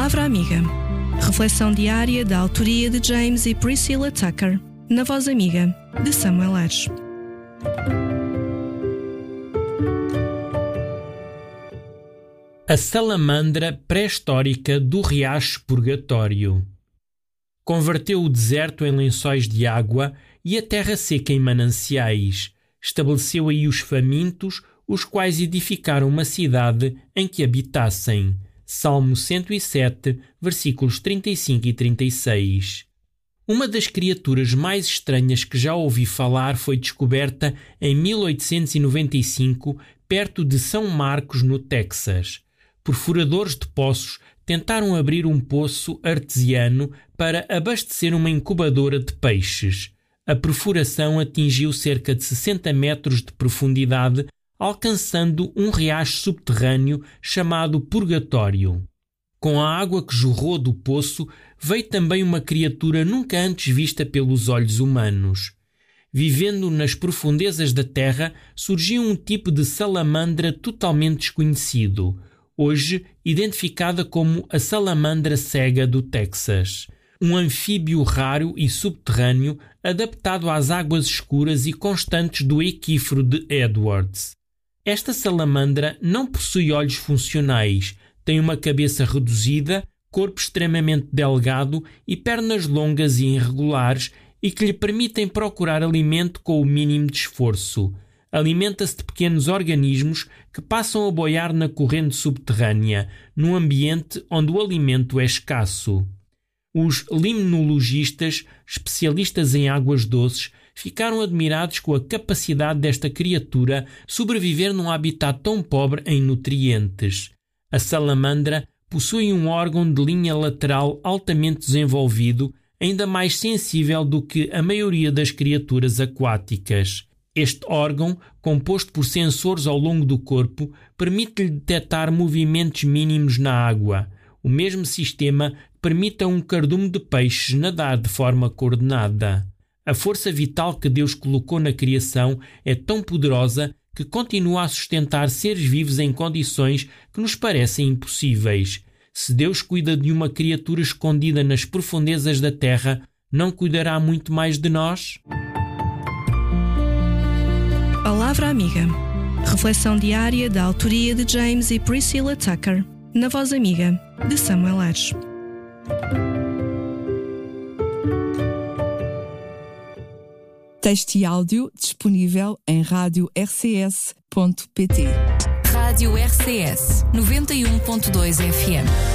Palavra Amiga. Reflexão diária da autoria de James e Priscilla Tucker, na voz amiga de Samuel Aires. A salamandra pré-histórica do riacho Purgatório. Converteu o deserto em lençóis de água e a terra seca em mananciais. Estabeleceu aí os famintos, os quais edificaram uma cidade em que habitassem. Salmo 107, versículos 35 e 36. Uma das criaturas mais estranhas que já ouvi falar foi descoberta em 1895, perto de São Marcos, no Texas. Perfuradores de poços tentaram abrir um poço artesiano para abastecer uma incubadora de peixes. A perfuração atingiu cerca de 60 metros de profundidade, alcançando um riacho subterrâneo chamado Purgatório. Com a água que jorrou do poço, veio também uma criatura nunca antes vista pelos olhos humanos. Vivendo nas profundezas da terra, surgiu um tipo de salamandra totalmente desconhecido, hoje identificada como a salamandra cega do Texas. Um anfíbio raro e subterrâneo, adaptado às águas escuras e constantes do equífero de Edwards. Esta salamandra não possui olhos funcionais, tem uma cabeça reduzida, corpo extremamente delgado e pernas longas e irregulares e que lhe permitem procurar alimento com o mínimo de esforço. Alimenta-se de pequenos organismos que passam a boiar na corrente subterrânea, num ambiente onde o alimento é escasso. Os limnologistas, especialistas em águas doces, ficaram admirados com a capacidade desta criatura sobreviver num habitat tão pobre em nutrientes. A salamandra possui um órgão de linha lateral altamente desenvolvido, ainda mais sensível do que a maioria das criaturas aquáticas. Este órgão, composto por sensores ao longo do corpo, permite-lhe detectar movimentos mínimos na água. O mesmo sistema permite a um cardume de peixes nadar de forma coordenada. A força vital que Deus colocou na criação é tão poderosa que continua a sustentar seres vivos em condições que nos parecem impossíveis. Se Deus cuida de uma criatura escondida nas profundezas da terra, não cuidará muito mais de nós? Palavra Amiga. Reflexão diária da autoria de James e Priscilla Tucker, na voz amiga de Samuel Aires. Texto e áudio disponível em radiorcs.pt. Rádio RCS 91.2 FM.